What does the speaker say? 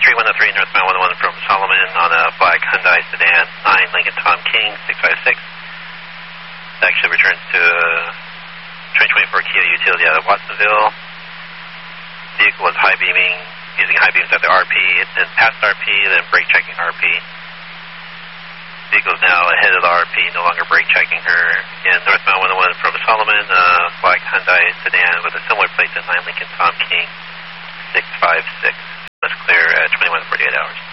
3103 northbound 101 from Solomon on a black Hyundai sedan, 9 Lincoln Tom King 656. Actually returns to 2024 Kia utility out of Watsonville. Vehicle was high beaming, using high beams at the RP, then past RP, then brake checking RP. Vehicle is now ahead of the RP, no longer brake checking her. Again, northbound 101 from Solomon, black Hyundai sedan with a similar plate to 9 Lincoln Tom King 656. That's clear at 21 to 48 hours.